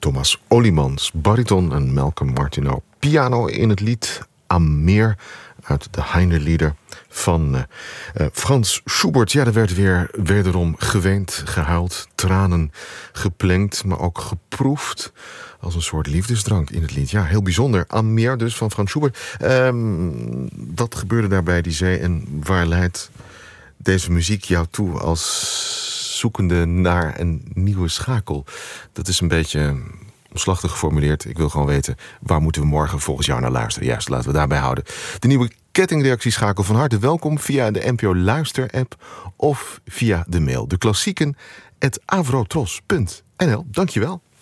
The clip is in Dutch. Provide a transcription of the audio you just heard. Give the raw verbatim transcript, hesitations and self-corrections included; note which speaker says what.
Speaker 1: Thomas Olimans, bariton en Malcolm Martineau, piano in het lied Am Meer uit de Heine-lieder van uh, uh, Frans Schubert. Ja, er werd weer wederom geweend, gehuild, tranen geplengd, maar ook geproefd als een soort liefdesdrank in het lied. Ja, heel bijzonder. Am Meer dus van Frans Schubert. Um, wat gebeurde daar bij die zee en waar leidt deze muziek jou toe als zoekende naar een nieuwe schakel? Dat is een beetje omslachtig geformuleerd. Ik wil gewoon weten, waar moeten we morgen volgens jou naar luisteren? Juist, laten we daarbij houden. De nieuwe kettingreactieschakel, van harte welkom via de N P O Luister-app of via de mail. De klassieken at avrotros punt n l. Dankjewel.